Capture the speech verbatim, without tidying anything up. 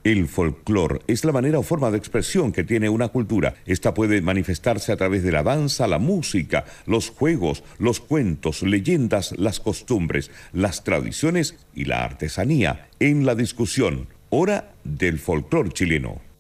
El folclore es la manera o forma de expresión que tiene una cultura. Esta puede manifestarse a través de la danza, la música, los juegos, los cuentos, leyendas, las costumbres, las tradiciones y la artesanía. En la discusión, hora del folclore chileno.